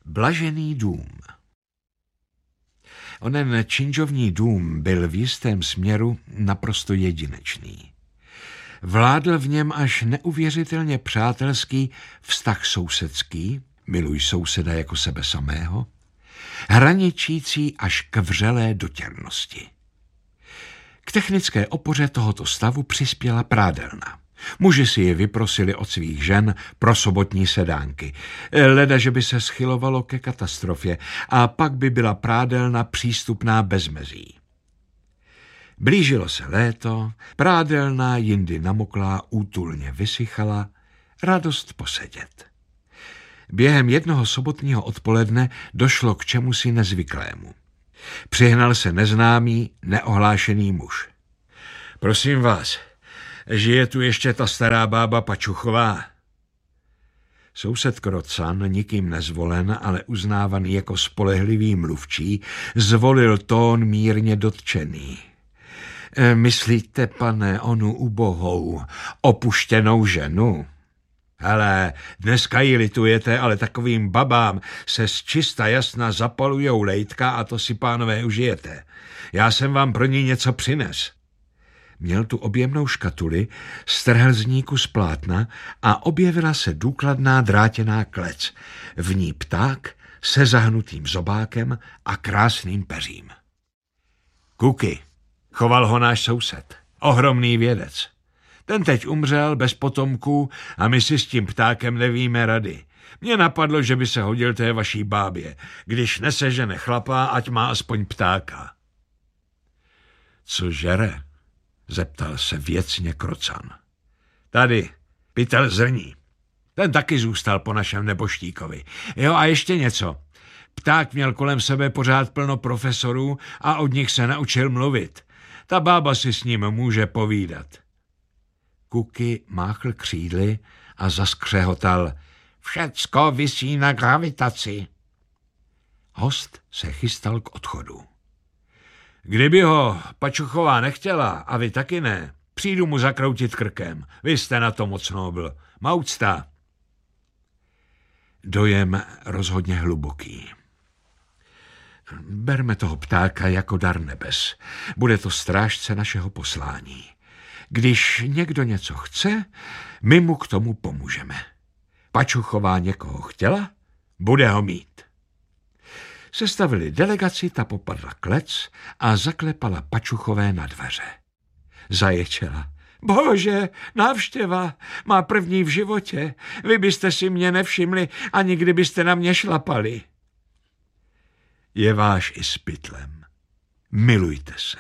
Blažený dům. Onen činžovní dům byl v jistém směru naprosto jedinečný. Vládl v něm až neuvěřitelně přátelský vztah sousedský, miluj souseda jako sebe samého, hraničící až k vřelé dotěrnosti. K technické opoře tohoto stavu přispěla prádelna. Muži si je vyprosili od svých žen pro sobotní sedánky, leda, že by se schylovalo ke katastrofě a pak by byla prádelna přístupná bez mezí. Blížilo se léto, prádelna jindy namoklá útulně vysychala, radost posedět. Během jednoho sobotního odpoledne došlo k čemusi nezvyklému. Přihnal se neznámý, neohlášený muž. Prosím vás, žije tu ještě ta stará bába Pačuchová? Soused Krocan, nikým nezvolen, ale uznávaný jako spolehlivý mluvčí, zvolil tón mírně dotčený. Myslíte, pane, onu ubohou, opuštěnou ženu? Hele, dneska ji litujete, ale takovým babám se z čista jasna zapalujou lejtka a to si, pánové, užijete. Já jsem vám pro ní něco přines. Měl tu objemnou škatuli, strhl z ní kus plátna a objevila se důkladná drátěná klec. V ní pták se zahnutým zobákem a krásným peřím. Kuky, choval ho náš soused, ohromný vědec. Ten teď umřel bez potomků a my si s tím ptákem nevíme rady. Mně napadlo, že by se hodil té vaší bábě. Když nesežene chlapa, ať má aspoň ptáka. Co žere? Zeptal se věcně Krocan. Tady, pytel zrní. Ten taky zůstal po našem neboštíkovi. Jo, a ještě něco. Pták měl kolem sebe pořád plno profesorů a od nich se naučil mluvit. Ta bába si s ním může povídat. Kuky máchl křídly a zaskřehotal. Všecko visí na gravitaci. Host se chystal k odchodu. Kdyby ho Pačuchová nechtěla, a vy taky ne, přijdu mu zakroutit krkem. Vy jste na to moc nobl. Maucta. Dojem rozhodně hluboký. Berme toho ptáka jako dar nebes. Bude to strážce našeho poslání. Když někdo něco chce, my mu k tomu pomůžeme. Pačuchová někoho chtěla, bude ho mít. Sestavili delegaci, ta popadla klec a zaklepala Pačuchové na dveře. Zaječela. Bože, návštěva, má první v životě. Vy byste si mě nevšimli, ani kdybyste na mě šlapali. Je váš i s pytlem. Milujte se.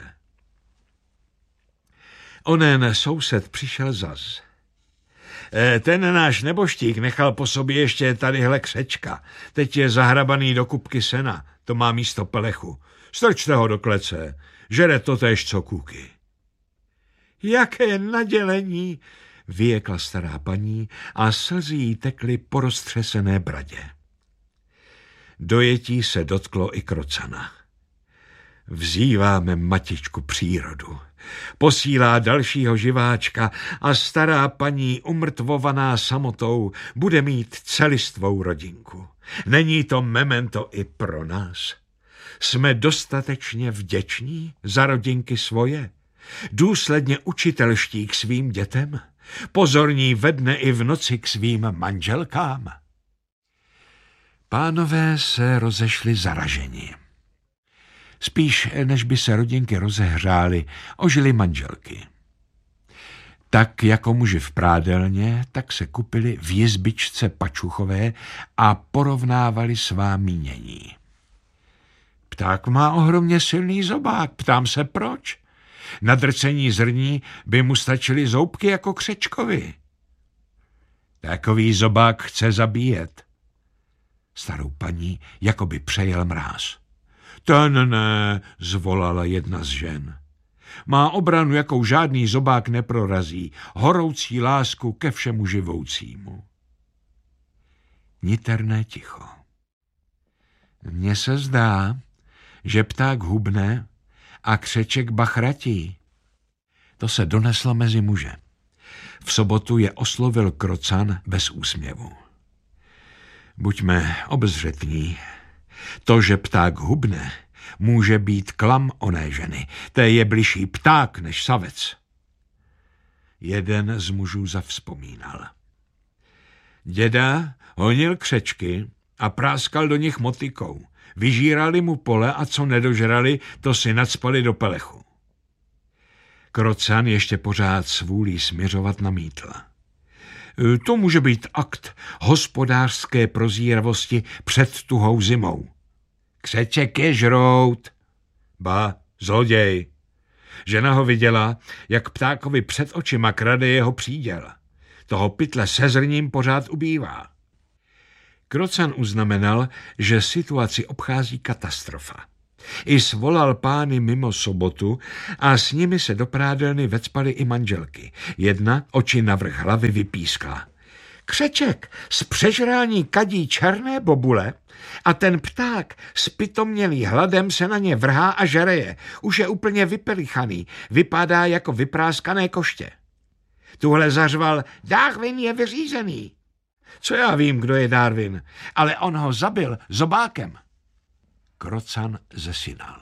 Onen soused přišel zas. Ten náš neboštík nechal po sobě ještě tadyhle křečka. Teď je zahrabaný do kupky sena. To má místo pelechu. Strčte ho do klece. Žere to též co Kuky. Jaké nadělení, vyjekla stará paní a slzy jí tekly po roztřesené bradě. Dojetí se dotklo i Krocana. Vzýváme matičku přírodu. Posílá dalšího živáčka a stará paní umrtvovaná samotou bude mít celistvou rodinku. Není to memento i pro nás? Jsme dostatečně vděční za rodinky svoje? Důsledně učitelští k svým dětem? Pozorní ve dne i v noci k svým manželkám? Pánové se rozešli zaraženi. Spíš, než by se rodinky rozehřály, ožily manželky. Tak jako muži v prádelně, tak se kupili v jizbičce Pačuchové a porovnávali svá mínění. Pták má ohromně silný zobák, ptám se proč. Na drcení zrní by mu stačily zoubky jako křečkovi. Takový zobák chce zabíjet. Starou paní jako by přejel mráz. Ten ne, zvolala jedna z žen. Má obranu, jakou žádný zobák neprorazí, horoucí lásku ke všemu živoucímu. Niterné ticho. Mně se zdá, že pták hubne a křeček bachratí. To se doneslo mezi muže. V sobotu je oslovil Krocan bez úsměvu. Buďme obezřetní. To, že pták hubne, může být klam oné ženy. Té je bližší pták než savec. Jeden z mužů zavzpomínal. Děda honil křečky a práskal do nich motykou. Vyžírali mu pole a co nedožrali, to si nacpali do pelechu. Krocan ještě pořád s vůlí směřovat namítl. To může být akt hospodářské prozíravosti před tuhou zimou. Křeček je žrout. Ba, zloděj. Žena ho viděla, jak ptákovi před očima krade jeho příděl. Toho pytle se zrním pořád ubývá. Krocan uznamenal, že situaci obchází katastrofa. I svolal pány mimo sobotu a s nimi se do prádelny vecpaly i manželky. Jedna oči navrch hlavy vypískla. Křeček z přežrání kadí černé bobule a ten pták spytomnělý hladem se na ně vrhá a žere je. Už je úplně vypelichaný, vypadá jako vypráskané koště. Tuhle zařval, Darwin je vyřízený. Co já vím, kdo je Darwin, ale on ho zabil zobákem. Krocan zesinal.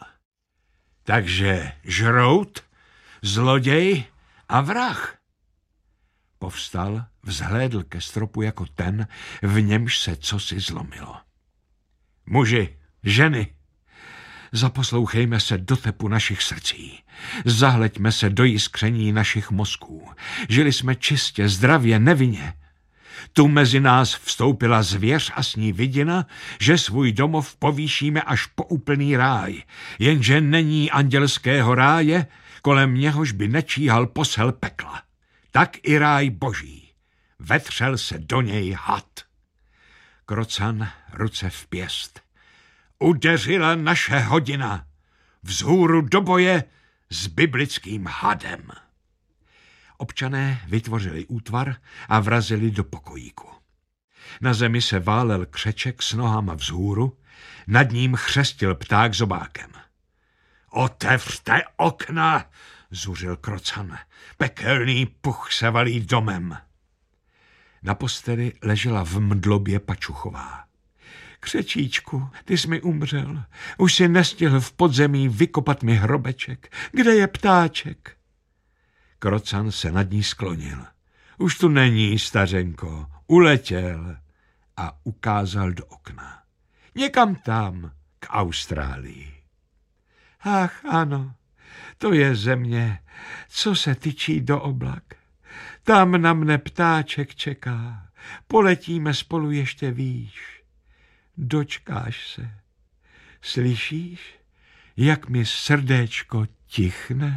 Takže žrout, zloděj a vrah. Povstal, vzhlédl ke stropu jako ten, v němž se cosi zlomilo. Muži, ženy, zaposlouchejme se do tepu našich srdcí. Zahleďme se do jiskření našich mozků. Žili jsme čistě, zdravě, nevinně. Tu mezi nás vstoupila zvěř a s ní vidina, že svůj domov povýšíme až po úplný ráj. Jenže není andělského ráje, kolem něhož by nečíhal posel pekla. Tak i ráj boží. Vetřel se do něj had. Krocan ruce v pěst. Udeřila naše hodina. Vzhůru do boje s biblickým hadem. Občané vytvořili útvar a vrazili do pokojíku. Na zemi se válel křeček s nohama vzhůru, nad ním chřestil pták zobákem. Otevřte okna, zuřil Krocan. Pekelný puch se valí domem. Na posteli ležela v mdlobě Pačuchová. Křečíčku, ty jsi mi umřel. Už si nestihl v podzemí vykopat mi hrobeček. Kde je ptáček? Krocan se nad ní sklonil. Už tu není, stařenko, uletěl a ukázal do okna. Někam tam, k Austrálii. Ach, ano, to je země, co se tyčí do oblak. Tam na mne ptáček čeká, poletíme spolu ještě výš. Dočkáš se, slyšíš, jak mi srdéčko tichne?